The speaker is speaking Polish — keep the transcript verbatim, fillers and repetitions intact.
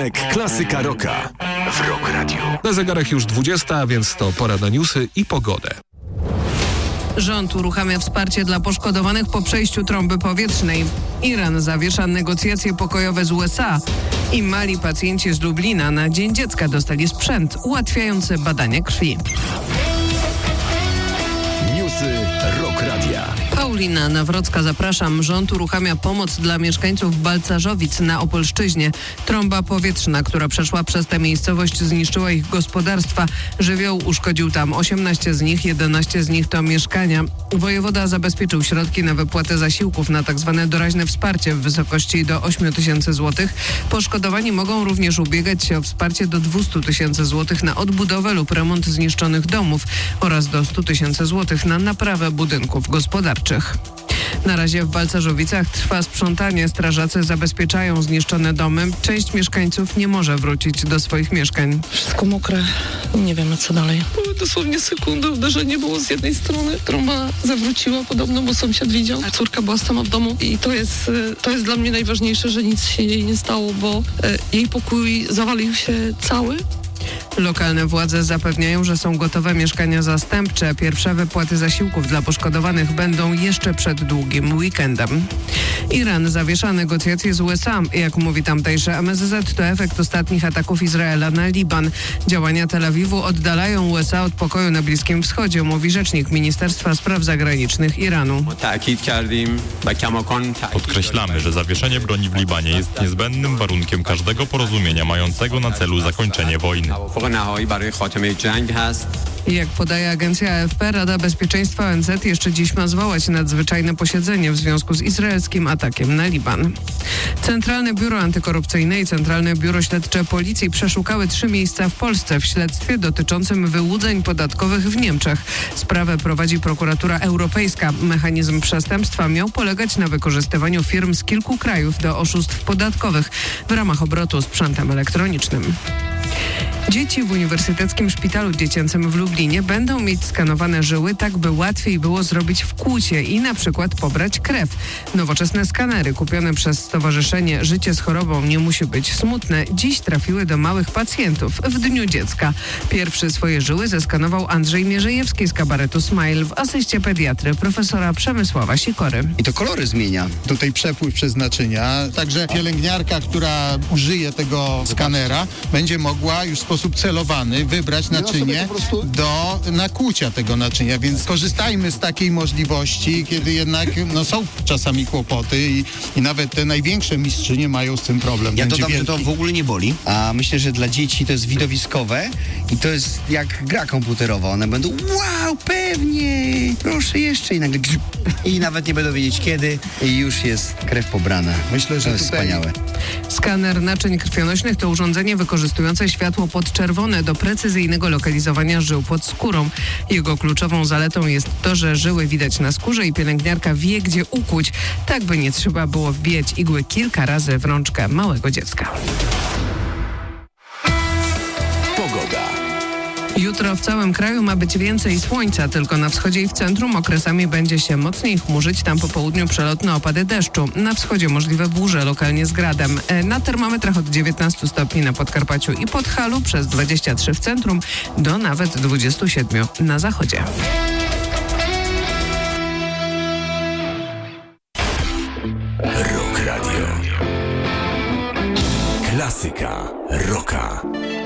Klasyka Rocka w Rock Radio. Na zegarach już dwudziesta, więc to pora na newsy i pogodę. Rząd uruchamia wsparcie dla poszkodowanych po przejściu trąby powietrznej. Iran zawiesza negocjacje pokojowe z U S A. I mali pacjenci z Lublina na Dzień Dziecka dostali sprzęt ułatwiający badania krwi. Newsy Rock Radia. Paulina Nawrocka, zapraszam. Rząd uruchamia pomoc dla mieszkańców Balcarzowic na Opolszczyźnie. Trąba powietrzna, która przeszła przez tę miejscowość, zniszczyła ich gospodarstwa. Żywioł uszkodził tam osiemnaście z nich, jedenaście z nich to mieszkania. Wojewoda zabezpieczył środki na wypłatę zasiłków na tzw. doraźne wsparcie w wysokości do ośmiu tysięcy złotych. Poszkodowani mogą również ubiegać się o wsparcie do dwustu tysięcy złotych na odbudowę lub remont zniszczonych domów oraz do stu tysięcy złotych na naprawę budynków gospodarczych. Na razie w Balcarzowicach trwa sprzątanie. Strażacy zabezpieczają zniszczone domy. Część mieszkańców nie może wrócić do swoich mieszkań. Wszystko mokre. Nie wiemy, co dalej. Były dosłownie sekundy. Uderzenie było z jednej strony. Trąba zawróciła podobno, bo sąsiad widział. A córka była sama w domu. I to jest, to jest dla mnie najważniejsze, że nic się jej nie stało, bo jej pokój zawalił się cały. Lokalne władze zapewniają, że są gotowe mieszkania zastępcze. Pierwsze wypłaty zasiłków dla poszkodowanych będą jeszcze przed długim weekendem. Iran zawiesza negocjacje z U S A. Jak mówi tamtejsze M S Z, to efekt ostatnich ataków Izraela na Liban. Działania Tel Awiwu oddalają U S A od pokoju na Bliskim Wschodzie, mówi rzecznik Ministerstwa Spraw Zagranicznych Iranu. Podkreślamy, że zawieszenie broni w Libanie jest niezbędnym warunkiem każdego porozumienia mającego na celu zakończenie wojny. Jak podaje agencja A F P, Rada Bezpieczeństwa O N Z jeszcze dziś ma zwołać nadzwyczajne posiedzenie w związku z izraelskim atakiem na Liban. Centralne Biuro Antykorupcyjne i Centralne Biuro Śledcze Policji przeszukały trzy miejsca w Polsce w śledztwie dotyczącym wyłudzeń podatkowych w Niemczech. Sprawę prowadzi prokuratura europejska. Mechanizm przestępstwa miał polegać na wykorzystywaniu firm z kilku krajów do oszustw podatkowych w ramach obrotu sprzętem elektronicznym. Dzieci w Uniwersyteckim Szpitalu Dziecięcym w Lublinie będą mieć skanowane żyły, tak by łatwiej było zrobić wkłucie i na przykład pobrać krew. Nowoczesne skanery kupione przez Stowarzyszenie Życie z chorobą nie musi być smutne dziś trafiły do małych pacjentów w Dniu Dziecka. Pierwszy swoje żyły zeskanował Andrzej Mierzejewski z kabaretu Smile w asyście pediatry profesora Przemysława Sikory. I to kolory zmienia. Tutaj przepływ przeznaczenia. Także pielęgniarka, która użyje tego skanera, będzie mogła już w sposób celowany wybrać naczynie do nakłucia tego naczynia, więc korzystajmy z takiej możliwości, kiedy jednak no, są czasami kłopoty i, i nawet te największe mistrzynie mają z tym problem. Ja Będzie dodam, wielki. że to w ogóle nie boli, a myślę, że dla dzieci to jest widowiskowe i to jest jak gra komputerowa. One będą wow, pewnie, proszę jeszcze i nagle i nawet nie będą wiedzieć kiedy i już jest krew pobrana. Myślę, że to jest tutaj... wspaniałe. Skaner naczyń krwionośnych to urządzenie wykorzystujące światło podczerwone do precyzyjnego lokalizowania żył pod skórą. Jego kluczową zaletą jest to, że żyły widać na skórze i pielęgniarka wie, gdzie ukłuć, tak by nie trzeba było wbijać igły kilka razy w rączkę małego dziecka. Pogoda. Jutro w całym kraju ma być więcej słońca, tylko na wschodzie i w centrum okresami będzie się mocniej chmurzyć, tam po południu przelotne opady deszczu. Na wschodzie możliwe burze, lokalnie z gradem. Na termometrach od dziewiętnastu stopni na Podkarpaciu i Podhalu, przez dwadzieścia trzy w centrum, do nawet dwudziestu siedmiu na zachodzie. Rock Radio. Klasyka Rocka.